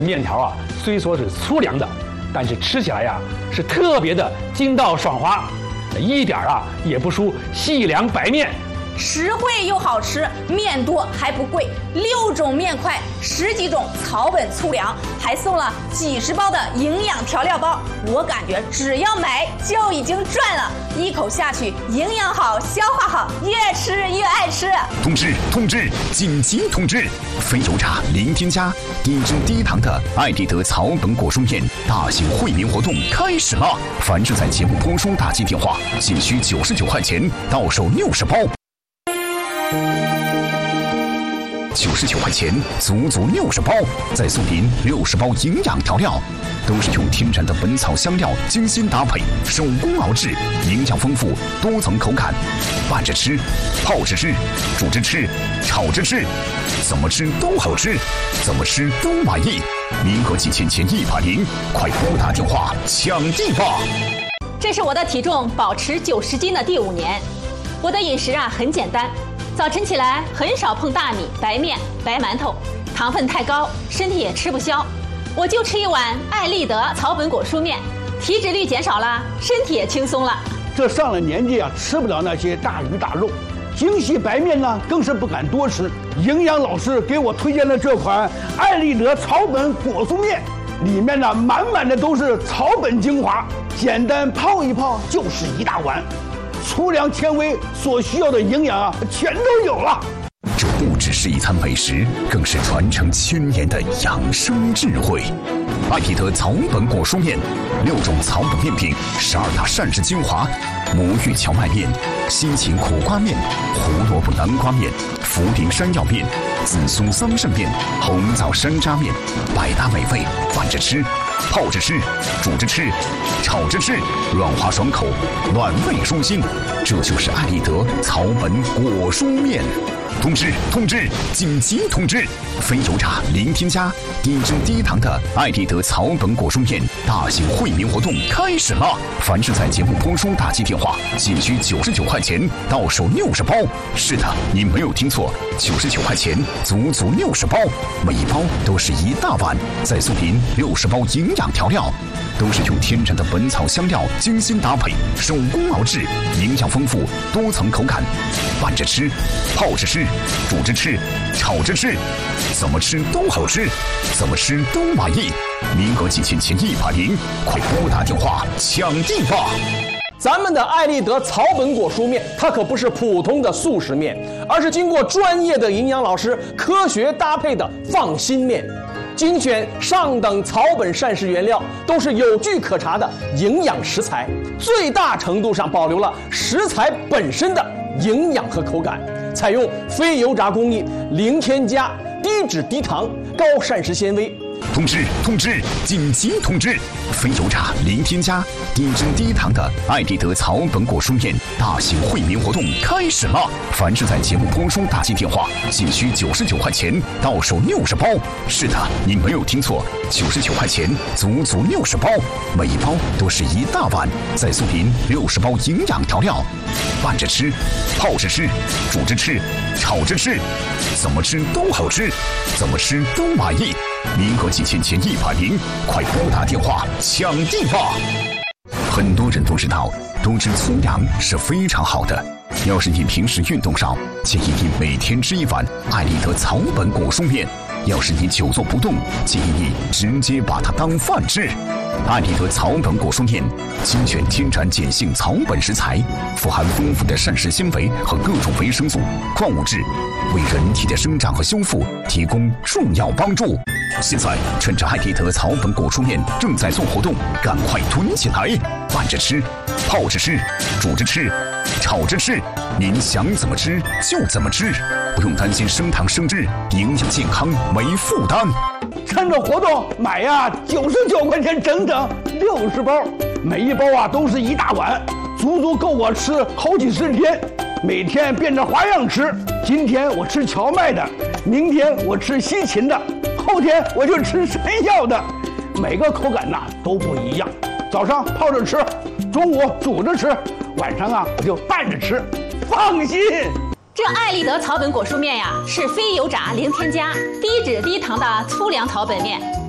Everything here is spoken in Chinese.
面条啊，虽说是粗粮的，但是吃起来呀是特别的筋道爽滑，一点啊也不输细粮白面。 实惠又好吃，面多还不贵，6种面块，10几种草本粗粮，还送了几十包的营养调料包。我感觉只要买就已经赚了，一口下去，营养好，消化好，越吃越爱吃。 通知！紧急通知！非油炸零添加、低脂低糖的爱丽德草本果蔬面大型惠民活动开始了！凡是在节目播出打进电话，仅需99块钱，到手60包。99块钱，足足60包，再送您60包营养调料，都是用天然的本草香料精心搭配，手工熬制，营养丰富，多层口感。拌着吃，泡着吃，煮着吃，炒着吃，怎么吃都好吃，怎么吃都满意。名额仅限前180，快拨打电话抢地吧！ 这是我的体重保持90斤的第5年，我的饮食很简单。早晨起来很少碰大米、白面、白馒头，糖分太高，身体也吃不消。我就吃一碗爱丽德草本果蔬面，体脂率减少了，身体也轻松了。 这上了年纪吃不了那些大鱼大肉，精细白面呢更是不敢多吃。营养老师给我推荐了这款爱丽德草本果蔬面，里面呢满满的都是草本精华，简单泡一泡就是一大碗。粗粮纤维所需要的营养全都有了。 这不只是一餐美食，更是传承1000年的养生智慧。爱丽德草本果蔬面，6种草本面品，12大膳食精华：魔芋荞麦面、西芹苦瓜面、胡萝卜南瓜面、茯苓山药面、紫苏桑葚面、红枣山楂面，百搭美味，拌着吃，泡着吃，煮着吃，炒着吃，软滑爽口，暖胃舒心。这就是爱丽德草本果蔬面。通知！紧急通知！非油炸零添加、低脂低糖的爱丽德草本果蔬面大型惠民活动开始了！凡是在节目播出打进电话，仅需99块钱，到手60包。是的，你没有听错，99块钱，足足60包，每一包都是一大碗，再送您60包营养调料。都是用天然的本草香料精心搭配，手工熬制，营养丰富，多层口感。拌着吃，泡着吃，煮着吃，炒着吃，怎么吃都好吃，怎么吃都满意。名额仅限前180，快拨打电话抢地吧！ 咱们的爱丽德草本果蔬面，它可不是普通的速食面，而是经过专业的营养老师科学搭配的放心面。精选上等草本膳食原料，都是有据可查的营养食材，最大程度上保留了食材本身的营养和口感，采用非油炸工艺，零添加、低脂低糖、高膳食纤维。 通知！紧急通知！非油炸零添加、低脂低糖的爱丽德草本果蔬面大型惠民活动开始了！凡是在节目播出打进电话，仅需99块钱，到手60包。是的，你没有听错，99块钱，足足60包，每一包都是一大碗，再送您60包营养调料。拌着吃，泡着吃，煮着吃，炒着吃，怎么吃都好吃，怎么吃都满意。名额仅限前180，快拨打电话抢地吧！很多人都知道，多吃粗粮是非常好的。要是你平时运动少，建议你每天吃一碗爱丽德草本果蔬面；要是你久坐不动，建议你直接把它当饭吃。爱丽德草本果蔬面精选天然碱性草本食材，富含丰富的膳食纤维和各种维生素、矿物质，为人体的生长和修复提供重要帮助。现在趁着爱丽德草本果蔬面正在做活动，赶快囤起来！拌着吃，泡着吃，煮着吃，炒着吃，您想怎么吃就怎么吃，不用担心升糖升脂，营养健康没负担。 趁着活动买99块钱，整整60包，每一包都是一大碗，足足够我吃好几十天，每天变着花样吃。今天我吃荞麦的，明天我吃西芹的，后天我就吃山药的，每个口感都不一样。早上泡着吃，中午煮着吃，晚上我就拌着吃，放心。 这爱丽德草本果蔬面是非油炸零添加、低脂低糖的粗粮草本面，